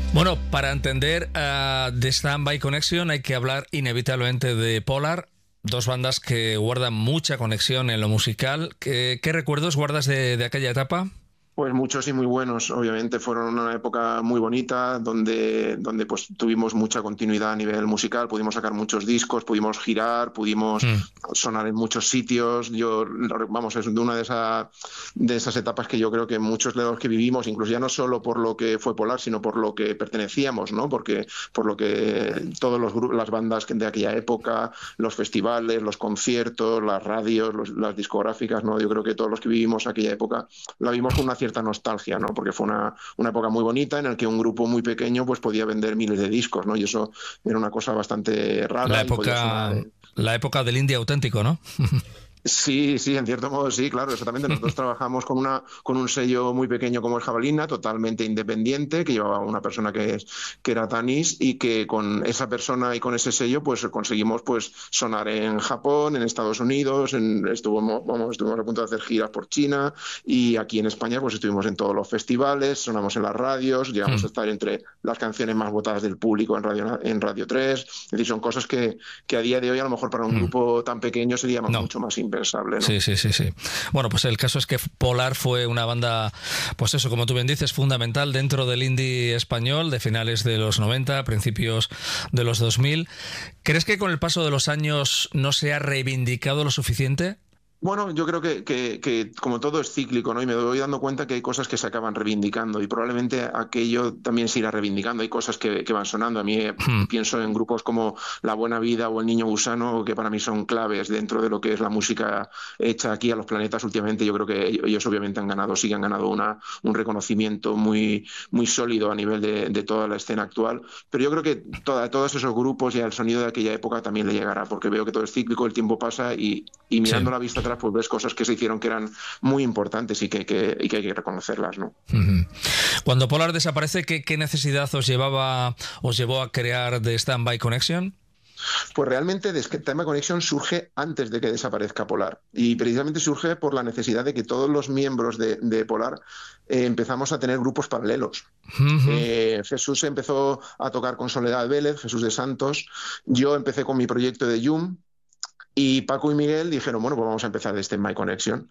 Bueno, para entender The Stand-By Connection hay que hablar inevitablemente de Polar, dos bandas que guardan mucha conexión en lo musical. ¿Qué recuerdos guardas de aquella etapa? Pues muchos y muy buenos, obviamente fueron una época muy bonita donde pues tuvimos mucha continuidad a nivel musical, pudimos sacar muchos discos, pudimos girar, pudimos sonar en muchos sitios. Vamos, es de una de esas etapas que yo creo que muchos de los que vivimos, incluso ya no solo por lo que fue Polar, sino por lo que pertenecíamos, ¿no? Porque por lo que todos los grupos, las bandas de aquella época, los festivales, los conciertos, las radios, las discográficas, ¿no? Yo creo que todos los que vivimos aquella época la vimos con una cierta nostalgia, ¿no? Porque fue una época muy bonita en la que un grupo muy pequeño pues podía vender miles de discos, ¿no? Y eso era una cosa bastante La rara y podía época, sonar. la época del indie auténtico, ¿no? Sí, sí, en cierto modo sí, claro, exactamente. Nosotros trabajamos con un sello muy pequeño como es Jabalina, totalmente independiente, que llevaba una persona que era Tanis, y que con esa persona y con ese sello pues conseguimos pues sonar en Japón, en Estados Unidos, estuvimos a punto de hacer giras por China, y aquí en España pues estuvimos en todos los festivales, sonamos en las radios, llegamos a estar entre las canciones más votadas del público en Radio 3. Es decir, son cosas que a día de hoy a lo mejor para un grupo tan pequeño sería No. mucho más impensable, ¿no? Sí. Bueno, pues el caso es que Polar fue una banda, pues eso, como tú bien dices, fundamental dentro del indie español de finales de los 90, principios de los 2000. ¿Crees que con el paso de los años no se ha reivindicado lo suficiente? Bueno, yo creo que como todo es cíclico, ¿no? Y me voy dando cuenta que hay cosas que se acaban reivindicando y probablemente aquello también se irá reivindicando. Hay cosas que van sonando. A mí pienso en grupos como La Buena Vida o El Niño Gusano, que para mí son claves dentro de lo que es la música hecha aquí a los planetas últimamente. Yo creo que ellos obviamente sí que han ganado un reconocimiento muy, muy sólido a nivel de toda la escena actual. Pero yo creo que todos esos grupos y al sonido de aquella época también le llegará, porque veo que todo es cíclico, el tiempo pasa y mirando la vista pues ves cosas que se hicieron que eran muy importantes y que hay que reconocerlas, ¿no? Cuando Polar desaparece, ¿qué necesidad os llevó a crear The Stand-By Connection? Pues realmente The Stand-By Connection surge antes de que desaparezca Polar, y precisamente surge por la necesidad de que todos los miembros de Polar empezamos a tener grupos paralelos. Jesús empezó a tocar con Soledad Vélez, Jesús de Santos, yo empecé con mi proyecto de Yum, y Paco y Miguel dijeron, bueno, pues vamos a empezar de Stand-By Connection.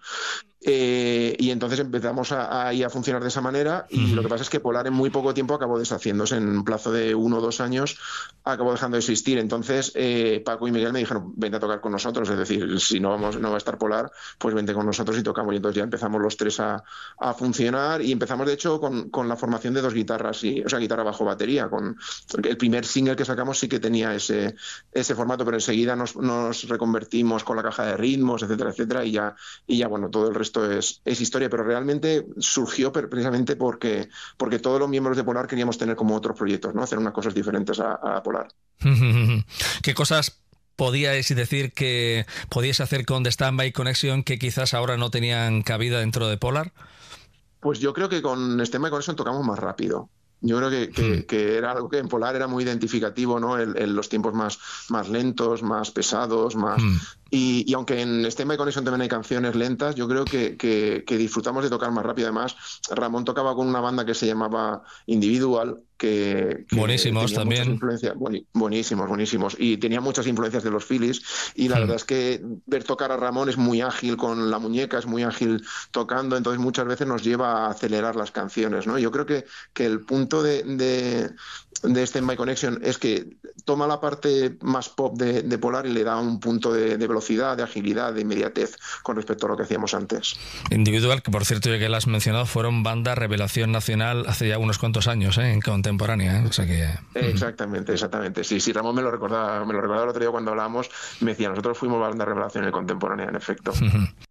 Y entonces empezamos a funcionar de esa manera, y lo que pasa es que Polar en muy poco tiempo acabó deshaciéndose. En un plazo de 1 o 2 años acabó dejando de existir. Entonces Paco y Miguel me dijeron, vente a tocar con nosotros, es decir, si no va a estar Polar, pues vente con nosotros y tocamos. Y entonces ya empezamos los tres a funcionar, y empezamos de hecho con la formación de 2 guitarras, o sea, guitarra bajo batería. Con el primer single que sacamos sí que tenía ese formato, pero enseguida nos reconvertimos con la caja de ritmos, etcétera, etcétera, y ya bueno, todo el resto es historia. Pero realmente surgió precisamente porque todos los miembros de Polar queríamos tener como otros proyectos, ¿no? Hacer unas cosas diferentes a Polar. ¿Qué cosas podíais decir que podíais hacer con The Stand-By Connection que quizás ahora no tenían cabida dentro de Polar? Pues yo creo que con Stand-By Connection tocamos más rápido. Yo creo que era algo que en Polar era muy identificativo, ¿no? Los tiempos más lentos, más pesados, más... Y aunque en Stand-By Connection también hay canciones lentas, yo creo que disfrutamos de tocar más rápido. Además, Ramón tocaba con una banda que se llamaba Individual, que buenísimos tenía también. muchas influencias, buenísimos, y tenía muchas influencias de los Phillies, y la verdad es que ver tocar a Ramón es muy ágil con la muñeca, es muy ágil tocando, entonces muchas veces nos lleva a acelerar las canciones, ¿no? Yo creo que el punto de Stand-By Connection es que toma la parte más pop de Polar y le da un punto de velocidad, de agilidad, de inmediatez con respecto a lo que hacíamos antes. Individual, que por cierto, ya que lo has mencionado, fueron banda revelación nacional hace ya unos cuantos años, en contemporánea, O sea que... Exactamente. Sí, Ramón me lo recordaba el otro día cuando hablábamos, me decía, nosotros fuimos banda revelación en contemporánea, en efecto.